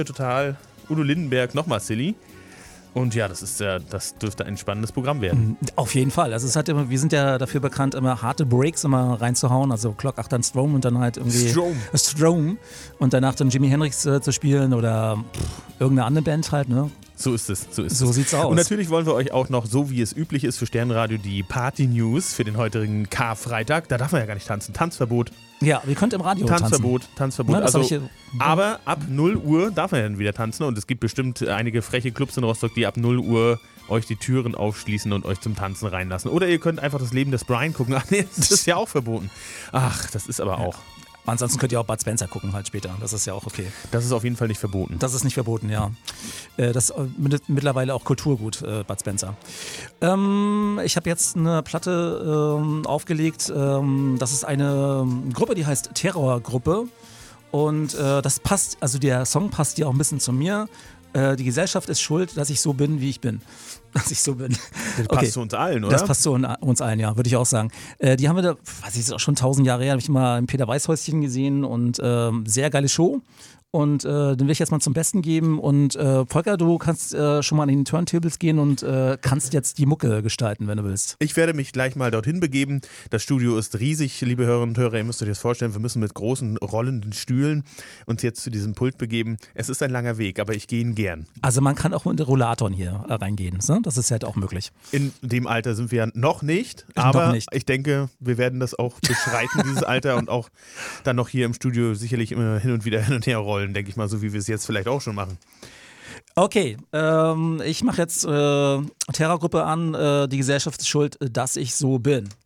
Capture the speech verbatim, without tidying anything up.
total. Udo Lindenberg, nochmal Silly. Und ja, das ist ja, das dürfte ein spannendes Programm werden. Auf jeden Fall. Also es hat immer, wir sind ja dafür bekannt, immer harte Breaks immer reinzuhauen. Also Clock acht dann Strom und dann halt irgendwie Strom. Strom und danach dann Jimi Hendrix äh, zu spielen oder pff, irgendeine andere Band halt, ne? So ist es, so ist So es. sieht's aus. Und natürlich wollen wir euch auch noch, so wie es üblich ist für Sternradio, die Party-News für den heutigen Karfreitag. Da darf man ja gar nicht tanzen. Tanzverbot. Ja, wir könnt im Radio Tanzverbot, tanzen. Tanzverbot. Na, das also, hab ich hier- aber ab null Uhr darf man ja dann wieder tanzen und es gibt bestimmt einige freche Clubs in Rostock, die ab null Uhr euch die Türen aufschließen und euch zum Tanzen reinlassen. Oder ihr könnt einfach das Leben des Brian gucken. Ach nee, das ist ja auch verboten. Ach, das ist aber auch. Ansonsten könnt ihr auch Bud Spencer gucken halt später. Das ist ja auch okay. Das ist auf jeden Fall nicht verboten. Das ist nicht verboten, ja. Äh, Das ist äh, mit- mittlerweile auch Kulturgut, äh, Bud Spencer. Ähm, ich habe jetzt eine Platte ähm, aufgelegt. Ähm, das ist eine ähm, Gruppe, die heißt Terrorgruppe. Und äh, das passt, also der Song passt ja auch ein bisschen zu mir. Äh, die Gesellschaft ist schuld, dass ich so bin, wie ich bin. Dass ich so bin. Das passt zu uns allen, oder? Das passt zu un- uns allen, ja, würde ich auch sagen. Äh, die haben wir da, weiß ich, ist auch schon tausend Jahre her, habe ich mal im Peter Weißhäuschen gesehen und ähm, sehr geile Show. Und äh, den will ich jetzt mal zum Besten geben. Und äh, Volker, du kannst äh, schon mal an den Turntables gehen und äh, kannst jetzt die Mucke gestalten, wenn du willst. Ich werde mich gleich mal dorthin begeben. Das Studio ist riesig, liebe Hörerinnen und Hörer. Ihr müsst euch das vorstellen, wir müssen mit großen rollenden Stühlen uns jetzt zu diesem Pult begeben. Es ist ein langer Weg, aber ich gehe ihn gern. Also man kann auch mit Rollatoren hier äh, reingehen. Ne? Das ist halt auch möglich. In dem Alter sind wir ja noch nicht, aber Noch nicht. ich denke, wir werden das auch beschreiten, dieses Alter, und auch dann noch hier im Studio sicherlich immer hin und wieder hin und her rollen, denke ich mal, so wie wir es jetzt vielleicht auch schon machen. Okay, ähm, ich mache jetzt äh, Terrorgruppe an. Äh, die Gesellschaft ist schuld, dass ich so bin.